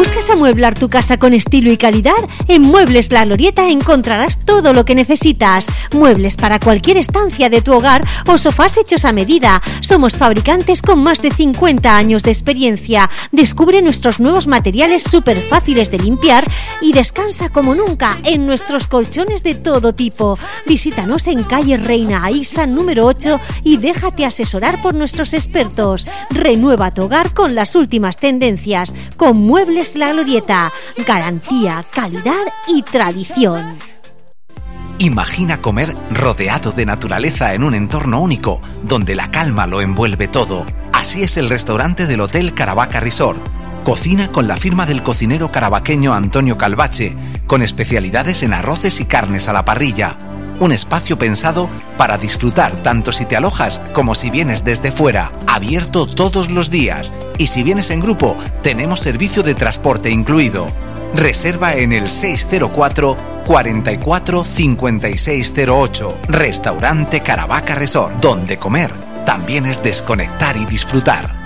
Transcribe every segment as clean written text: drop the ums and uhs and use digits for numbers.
¿Buscas amueblar tu casa con estilo y calidad? En Muebles La Glorieta encontrarás todo lo que necesitas. Muebles para cualquier estancia de tu hogar o sofás hechos a medida. Somos fabricantes con más de 50 años de experiencia. Descubre nuestros nuevos materiales súper fáciles de limpiar y descansa como nunca en nuestros colchones de todo tipo. Visítanos en calle Reina Aísa número 8 y déjate asesorar por nuestros expertos. Renueva tu hogar con las últimas tendencias. Con Muebles La Glorieta. Garantía, calidad y tradición. Imagina comer rodeado de naturaleza en un entorno único, donde la calma lo envuelve todo. Así es el restaurante del Hotel Caravaca Resort. Cocina con la firma del cocinero carabaqueño Antonio Calvache, con especialidades en arroces y carnes a la parrilla. Un espacio pensado para disfrutar tanto si te alojas como si vienes desde fuera. Abierto todos los días. Y si vienes en grupo, tenemos servicio de transporte incluido. Reserva en el 604 44 5608. Restaurante Caravaca Resort, donde comer también es desconectar y disfrutar.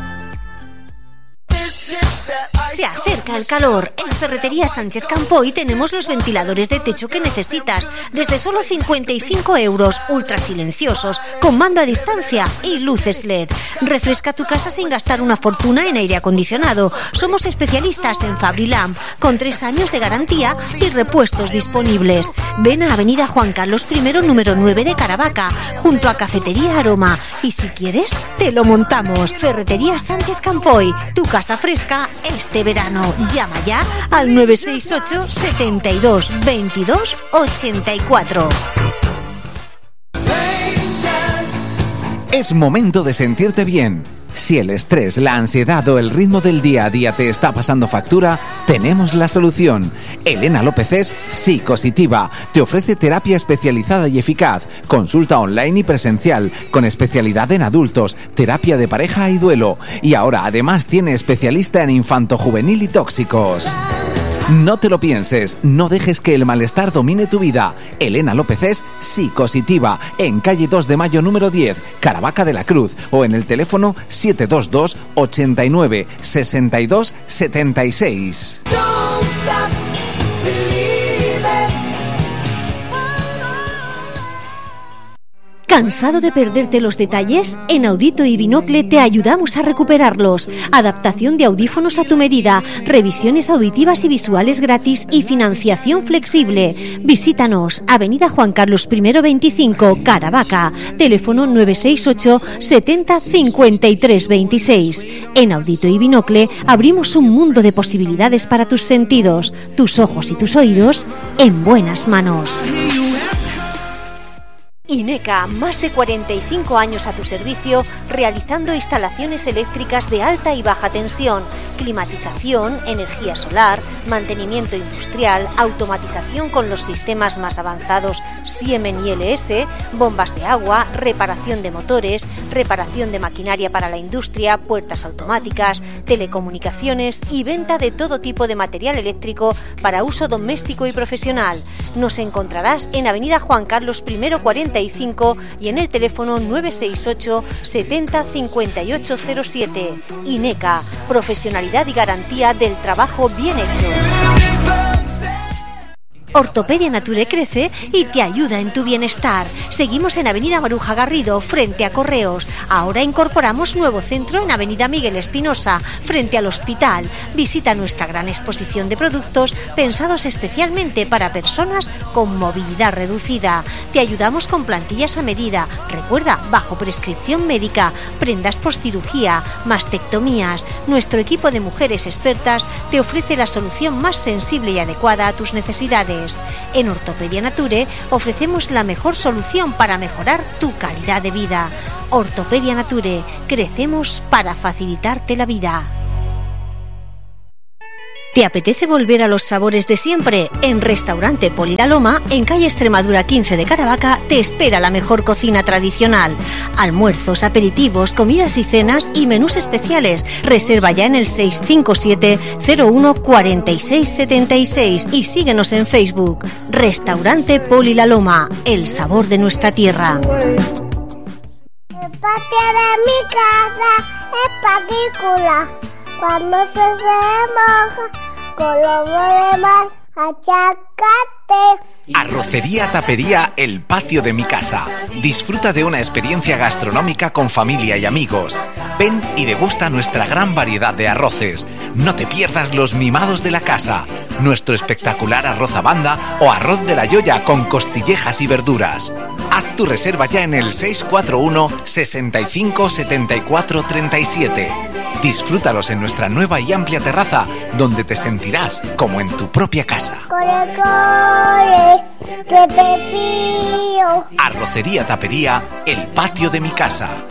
Se acerca el calor. En Ferretería Sánchez Campoy tenemos los ventiladores de techo que necesitas desde solo 55 €, ultra silenciosos, con mando a distancia y luces LED. Refresca tu casa sin gastar una fortuna en aire acondicionado. Somos especialistas en Fabrilamp, con 3 años de garantía y repuestos disponibles. Ven a Avenida Juan Carlos I, número 9 de Caravaca, junto a Cafetería Aroma. Y si quieres, te lo montamos. Ferretería Sánchez Campoy, tu casa fresca este verano. Llama ya al 968 72 22 84. Es momento de sentirte bien. Si el estrés, la ansiedad o el ritmo del día a día te está pasando factura, tenemos la solución. Elena López es psicositiva. Te ofrece terapia especializada y eficaz, consulta online y presencial, con especialidad en adultos, terapia de pareja y duelo. Y ahora además tiene especialista en infantojuvenil y tóxicos. No te lo pienses, no dejes que el malestar domine tu vida. Elena López es psicositiva, en calle 2 de Mayo número 10, Caravaca de la Cruz, o en el teléfono 722 89 62 76. ¿Cansado de perderte los detalles? En Audito y Binocle te ayudamos a recuperarlos. Adaptación de audífonos a tu medida, revisiones auditivas y visuales gratis y financiación flexible. Visítanos, Avenida Juan Carlos I 25, Caravaca. Teléfono 968 70 53 26. En Audito y Binocle abrimos un mundo de posibilidades para tus sentidos, tus ojos y tus oídos en buenas manos. INECA, más de 45 años a tu servicio, realizando instalaciones eléctricas de alta y baja tensión, climatización, energía solar, mantenimiento industrial, automatización con los sistemas más avanzados Siemens y LS, bombas de agua, reparación de motores, reparación de maquinaria para la industria, puertas automáticas, telecomunicaciones y venta de todo tipo de material eléctrico para uso doméstico y profesional. Nos encontrarás en Avenida Juan Carlos I 45 y en el teléfono 968 70 5807. INECA, profesionalidad y garantía del trabajo bien hecho. Ortopedia Nature crece y te ayuda en tu bienestar. Seguimos en Avenida Maruja Garrido, frente a Correos. Ahora incorporamos nuevo centro en Avenida Miguel Espinosa, frente al hospital. Visita nuestra gran exposición de productos pensados especialmente para personas con movilidad reducida. Te ayudamos con plantillas a medida. Recuerda, bajo prescripción médica, prendas postcirugía, mastectomías. Nuestro equipo de mujeres expertas te ofrece la solución más sensible y adecuada a tus necesidades. En Ortopedia Nature ofrecemos la mejor solución para mejorar tu calidad de vida. Ortopedia Nature, crecemos para facilitarte la vida. ¿Te apetece volver a los sabores de siempre? En Restaurante Poli La Loma, en calle Extremadura 15 de Caravaca, te espera la mejor cocina tradicional. Almuerzos, aperitivos, comidas y cenas y menús especiales. Reserva ya en el 657 01 46 76 y síguenos en Facebook. Restaurante Poli La Loma, el sabor de nuestra tierra. El patio de mi casa es patícula. Cuando se moja, con lo demás, achacate. Arrocería Tapería El Patio de mi Casa. Disfruta de una experiencia gastronómica con familia y amigos. Ven y degusta nuestra gran variedad de arroces. No te pierdas los mimados de la casa, nuestro espectacular arroz a banda o arroz de la Yoya con costillejas y verduras. Haz tu reserva ya en el 641 65 74 37. Disfrútalos en nuestra nueva y amplia terraza, donde te sentirás como en tu propia casa. Corre, corre, que te pillo. Arrocería Tapería El Patio de mi Casa.